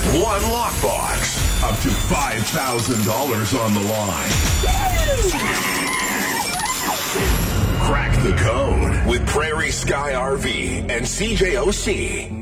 One lockbox. Up to $5,000 on the line. Crack the code with Prairie Sky RV and CJOC.